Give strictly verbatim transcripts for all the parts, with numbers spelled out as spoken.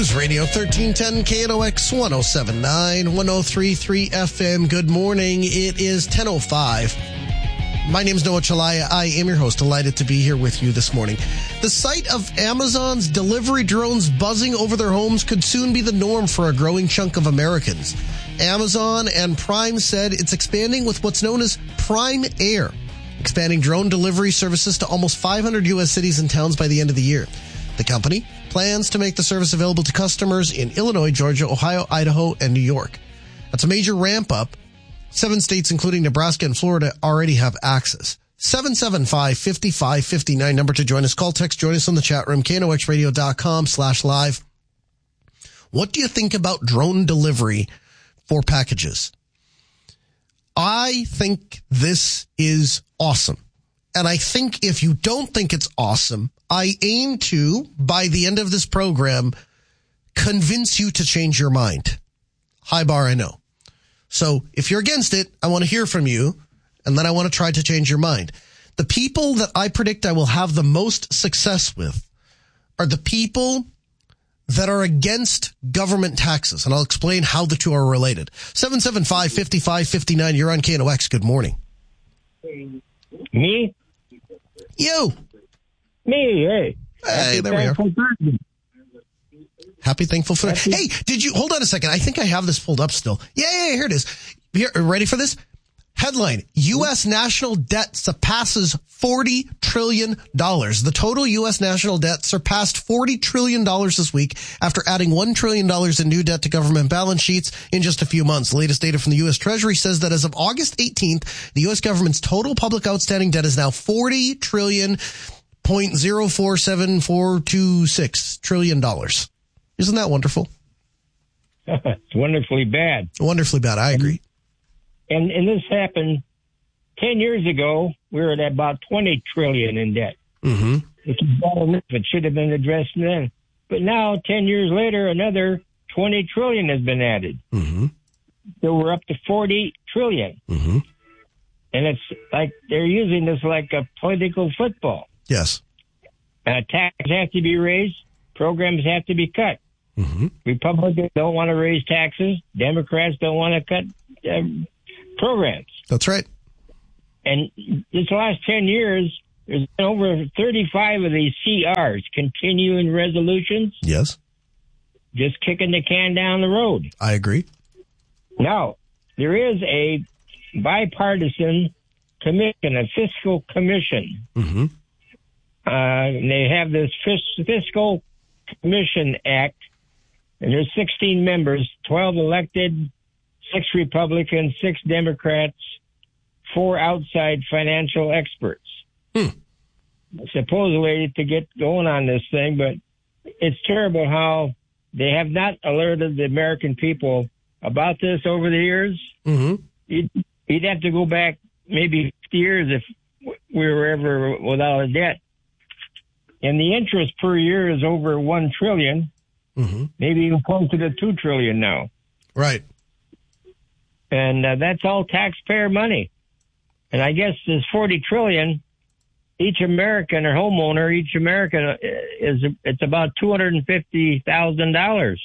News Radio thirteen ten K N O X one oh seven point nine, one oh three point three F M. Good morning. It is ten oh five. My name is Noah Chalaya. I am your host. Delighted to be here with you this morning. The sight of Amazon's delivery drones buzzing over their homes could soon be the norm for a growing chunk of Americans. Amazon and Prime said it's expanding with what's known as Prime Air, expanding drone delivery services to almost five hundred U S cities and towns by the end of the year. The company plans to make the service available to customers in Illinois, Georgia, Ohio, Idaho, and New York. That's a major ramp up. Seven states, including Nebraska and Florida, already have access. seven seven five, five five five nine, number to join us. Call, text, join us on the chat room, K N O X radio dot com slash live. What do you think about drone delivery for packages? I think this is awesome. And I think if you don't think it's awesome, I aim to, by the end of this program, convince you to change your mind. High bar, I know. So if you're against it, I want to hear from you, and then I want to try to change your mind. The people that I predict I will have the most success with are the people that are against government taxes, and I'll explain how the two are related. seven seven five, five five five nine, you're on K N O X. Good morning. Me? You. Me, hey. Hey, there we are. Happy Thankful for Happy. Hey, did you, hold on a second. I think I have this pulled up still. Yeah, yeah, yeah, here it is. Here, ready for this? Headline, U S national debt surpasses forty trillion dollars. The total U S national debt surpassed forty trillion dollars this week after adding one trillion dollars in new debt to government balance sheets in just a few months. The latest data from the U S Treasury says that as of August eighteenth, the U S government's total public outstanding debt is now forty trillion point zero four seven four two six trillion dollars. Isn't that wonderful? It's wonderfully bad. Wonderfully bad. I agree. And and this happened ten years ago. We were at about twenty trillion in debt. Mm-hmm. It's bad enough. It should have been addressed then. But now, ten years later, another twenty trillion has been added. Mm-hmm. So we're up to forty trillion. Mm-hmm. And it's like they're using this like a political football. Yes. Uh, taxes have to be raised. Programs have to be cut. Mm-hmm. Republicans don't want to raise taxes. Democrats don't want to cut uh, programs. That's right. And this last ten years, there's been over thirty-five of these C Rs, continuing resolutions. Yes. Just kicking the can down the road. I agree. Now, there is a bipartisan commission, a fiscal commission. Mm-hmm. Uh, and they have this Fis- Fiscal Commission Act, and there's sixteen members, twelve elected, six Republicans, six Democrats, four outside financial experts. Hmm. Supposedly to get going on this thing, but it's terrible how they have not alerted the American people about this over the years. Mm-hmm. You'd, you'd have to go back maybe fifty years if we were ever without a debt. And the interest per year is over one trillion, mm-hmm. maybe even closer to two trillion now. Right. And uh, that's all taxpayer money. And I guess this forty trillion, each American or homeowner, each American is, it's about two hundred fifty thousand dollars.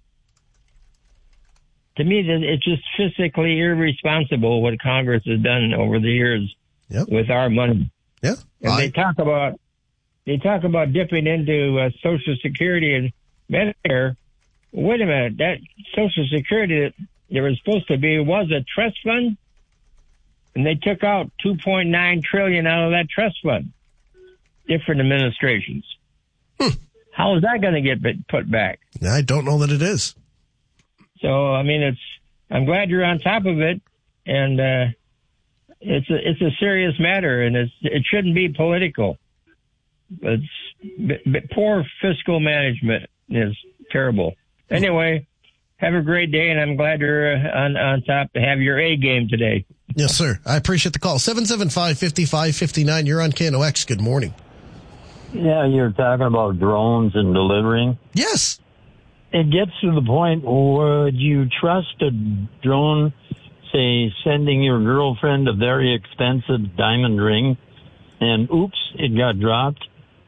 To me, it's just physically irresponsible what Congress has done over the years yep. with our money. Yeah. And I- they talk about, They talk about dipping into uh, Social Security and Medicare. Wait a minute. That Social Security that there was supposed to be was a trust fund, and they took out two point nine trillion dollars out of that trust fund. Different administrations. Hmm. How is that going to get put back? I don't know that it is. So, I mean, it's. I'm glad you're on top of it, and uh, it's a it's a serious matter, and it's it shouldn't be political. It's b- b- poor fiscal management is terrible. Anyway, have a great day, and I'm glad you're uh, on on top to have your A game today. Yes, sir. I appreciate the call. seven seven five, five five five nine. You're on K N O X. Good morning. Yeah, you're talking about drones and delivering. Yes. It gets to the point, would you trust a drone, say, sending your girlfriend a very expensive diamond ring, and oops, it got dropped?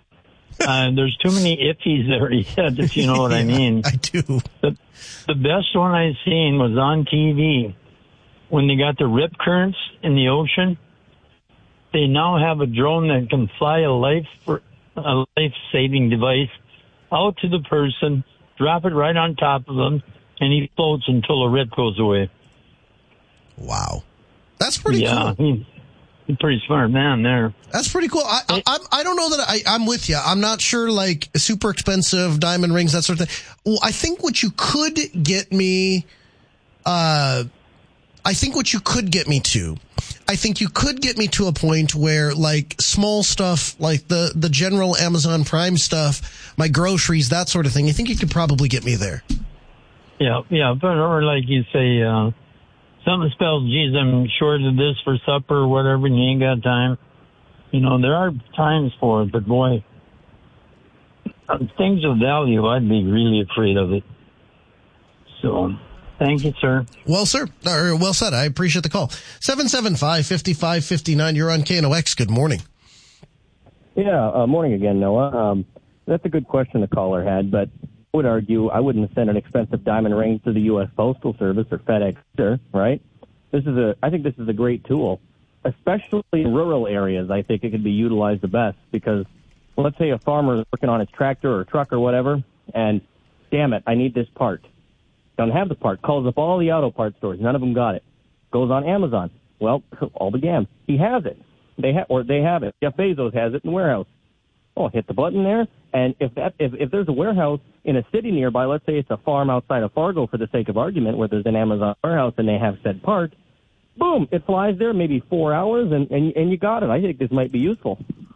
uh, there's too many iffies there yet, if you know what yeah, I mean. I do. The, the best one I've seen was on T V when they got the rip currents in the ocean. They now have a drone that can fly a life for, a life-saving device out to the person, drop it right on top of them, and he floats until the rip goes away. Wow. That's pretty yeah, cool. He's a pretty smart man there. That's pretty cool. I, I, I'm, I don't know that I, I'm with you. I'm not sure, like, super expensive diamond rings, that sort of thing. Well, I think what you could get me, uh, I think what you could get me to, I think you could get me to a point where, like, small stuff, like the, the general Amazon Prime stuff, my groceries, that sort of thing, I think you could probably get me there. Yeah, yeah, but, or like you say, uh, something spells, geez, I'm short of this for supper or whatever, and you ain't got time. You know, there are times for it, but boy, things of value, I'd be really afraid of it. So, thank you, sir. Well, sir, or well said. I appreciate the call. seven seven five, five five five nine. You're on K N O X. Good morning. Yeah, uh, morning again, Noah. Um, that's a good question the caller had, but I would argue I wouldn't send an expensive diamond ring to the U S Postal Service or FedEx, either, right? This is a, I think this is a great tool, especially in rural areas. I think it could be utilized the best because, well, let's say a farmer is working on his tractor or truck or whatever, and damn it, I need this part. Don't have the part. Calls up all the auto parts stores. None of them got it. Goes on Amazon. Well, all the damn. He has it. They ha- or they have it. Jeff Bezos has it in the warehouse. Oh, hit the button there. And if that if, if there's a warehouse in a city nearby, let's say it's a farm outside of Fargo for the sake of argument, where there's an Amazon warehouse and they have said part, boom, it flies there maybe four hours and, and, and you got it. I think this might be useful.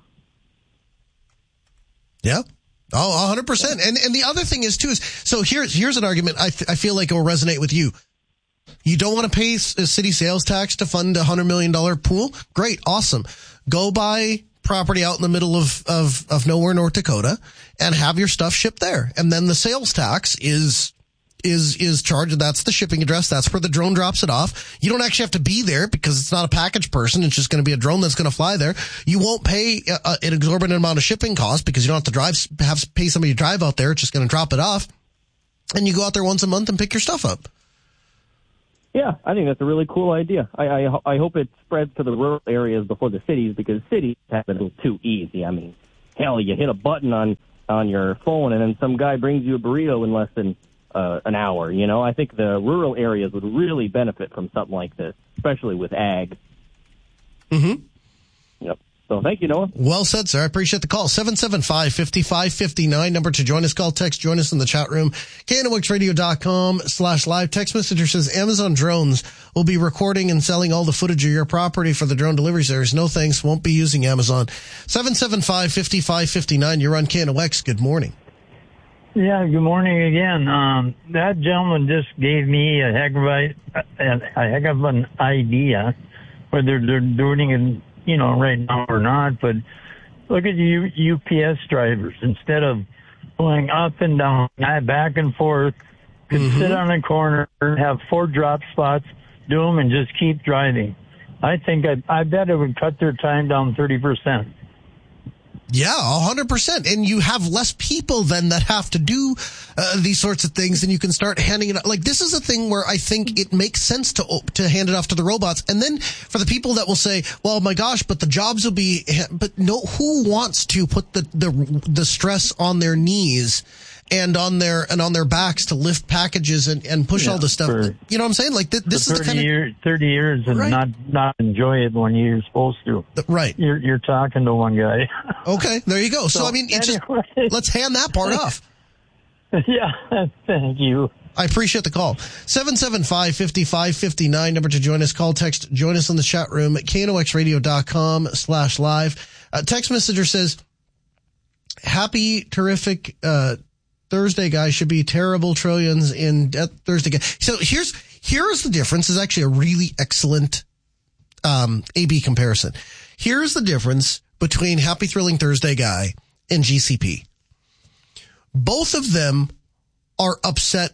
Yeah. Oh, one hundred percent. And and the other thing is, too, is, so here's, here's an argument I, th- I feel like it will resonate with you. You don't want to pay a city sales tax to fund a one hundred million dollars pool? Great. Awesome. Go buy property out in the middle of, of, of nowhere, North Dakota, and have your stuff shipped there. And then the sales tax is, is, is charged. That's the shipping address. That's where the drone drops it off. You don't actually have to be there because it's not a package person. It's just going to be a drone that's going to fly there. You won't pay a, an exorbitant amount of shipping costs because you don't have to drive, have to pay somebody to drive out there. It's just going to drop it off. And you go out there once a month and pick your stuff up. Yeah, I think that's a really cool idea. I, I I hope it spreads to the rural areas before the cities, because cities have it a little too easy. I mean, hell, you hit a button on, on your phone and then some guy brings you a burrito in less than uh, an hour. You know, I think the rural areas would really benefit from something like this, especially with ag. Mm-hmm. Yep. So thank you, Noah. Well said, sir. I appreciate the call. seven seven five, five five five nine. Number to join us. Call, text, join us in the chat room. K N O X radio dot com slash live. Text messenger says Amazon drones will be recording and selling all the footage of your property for the drone delivery service. No thanks. Won't be using Amazon. seven seven five, five five five nine. You're on K N O X. Good morning. Yeah, good morning again. Um, that gentleman just gave me a heck of a, a heck of an idea, whether they're doing it, you know, right now or not. But look at you U P S drivers. Instead of going up and down, back and forth, could mm-hmm. sit on a corner, have four drop spots, do them, and just keep driving. I think I, I bet it would cut their time down thirty percent. Yeah, one hundred percent. And you have less people then that have to do uh, these sorts of things, and you can start handing it out. Like, this is a thing where I think it makes sense to to hand it off to the robots. And then for the people that will say, well, my gosh, but the jobs will be, but no, who wants to put the, the, the stress on their knees and on their, and on their backs to lift packages and, and push yeah, all this stuff? for, you know what I'm saying? Like, th- this is the kind of year, thirty years and right. not, not enjoy it when you're supposed to. Right. You're, you're talking to one guy. Okay, there you go. So, so I mean, it's anyway. just, let's hand that part off. Yeah, thank you. I appreciate the call. seven seven five, five five five nine. Number to join us. Call, text, join us in the chat room at K N O X radio dot com slash live. Uh, text messenger says, happy, terrific, uh, Thursday, guys. Should be terrible trillions in death Thursday. Guy. So here's, here's the difference. Is actually a really excellent, um, A B comparison. Here's the difference between Happy Thrilling Thursday Guy and G C P. Both of them are upset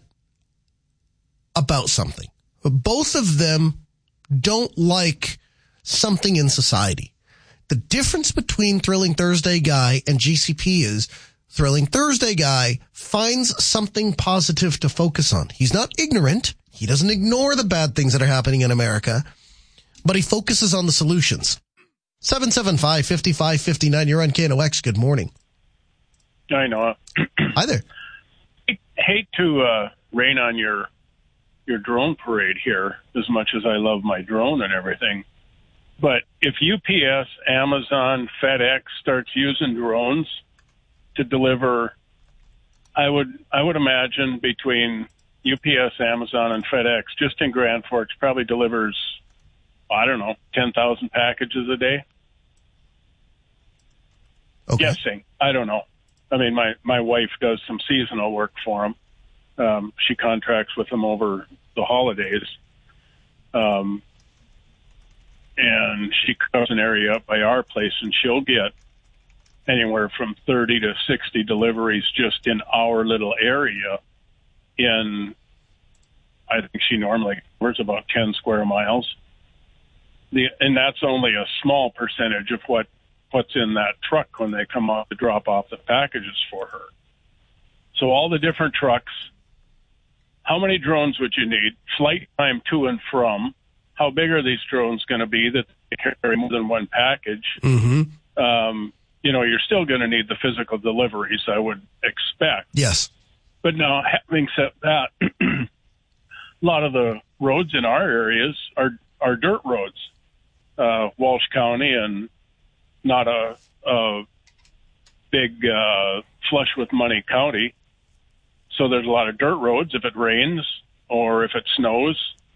about something. Both of them don't like something in society. The difference between Thrilling Thursday Guy and G C P is Thrilling Thursday Guy finds something positive to focus on. He's not ignorant. He doesn't ignore the bad things that are happening in America, but he focuses on the solutions. seven seven five, five five five nine, you're on K N O X. Good morning. I know. Hi there. I hate to uh, rain on your your drone parade here as much as I love my drone and everything. But if U P S, Amazon, FedEx starts using drones to deliver, I would I would imagine between U P S, Amazon, and FedEx, just in Grand Forks, probably delivers, I don't know, ten thousand packages a day. Okay. Guessing. I don't know. I mean, my, my wife does some seasonal work for them. Um, she contracts with them over the holidays. Um, and she covers an area up by our place, and she'll get anywhere from thirty to sixty deliveries just in our little area. In, I think she normally covers about ten square miles. The, and that's only a small percentage of what, what's in that truck when they come out to drop off the packages for her. So all the different trucks, how many drones would you need? Flight time to and from. How big are these drones going to be that they carry more than one package? Mm-hmm. Um, you know, you're still going to need the physical deliveries, I would expect. Yes. But now, having said that, a lot of the roads in our areas are, are dirt roads. Uh, Walsh County and not a, a big uh, flush with money county. So there's a lot of dirt roads. If it rains or if it snows,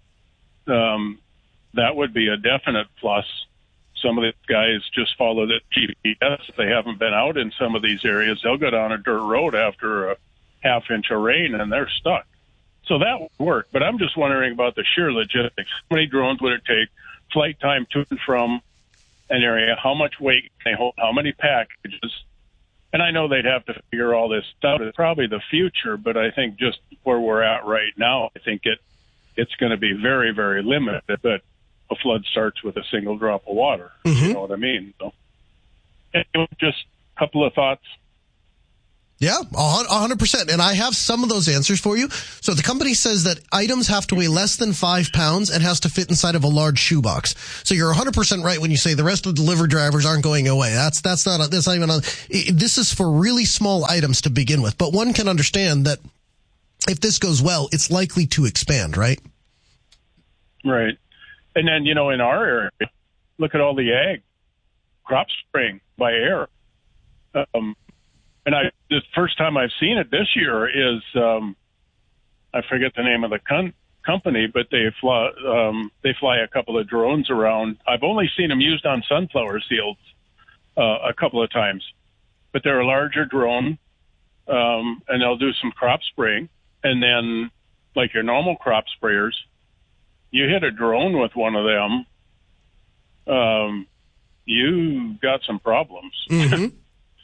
um, that would be a definite plus. Some of the guys just follow the G P S. If they haven't been out in some of these areas, they'll go down a dirt road after a half inch of rain and they're stuck. So that would work. But I'm just wondering about the sheer logistics. How many drones would it take? Flight time to and from an area? How much weight can they hold? How many packages? And I know they'd have to figure all this out. It's probably the future, but I think just where we're at right now, I think it it's going to be very, very limited. But a flood starts with a single drop of water. Mm-hmm. You know what I mean? So, anyway, just a couple of thoughts. Yeah, one hundred percent. And I have some of those answers for you. So the company says that items have to weigh less than five pounds and has to fit inside of a large shoebox. So you're one hundred percent right when you say the rest of the delivery drivers aren't going away. That's, that's not, a, that's not even on, this is for really small items to begin with. But one can understand that if this goes well, it's likely to expand, right? Right. And then, you know, in our area, look at all the ag crop spraying by air. Um, And I, the first time I've seen it this year is, um, I forget the name of the con- company, but they fly, um, they fly a couple of drones around. I've only seen them used on sunflower fields uh, a couple of times, but they're a larger drone, um, and they'll do some crop spraying. And then, like your normal crop sprayers, you hit a drone with one of them, um, you got some problems. Mm-hmm.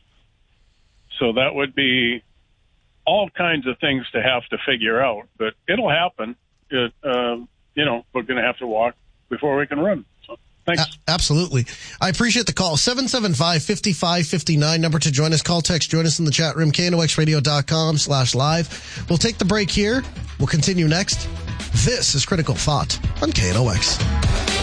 So that would be all kinds of things to have to figure out, but it'll happen. It, uh, you know, we're going to have to walk before we can run. So thanks. A- absolutely. I appreciate the call. seven seven five, five five five nine, number to join us. Call, text, join us in the chat room, K N O X radio dot com slash live. We'll take the break here. We'll continue next. This is Critical Thought on K N O X.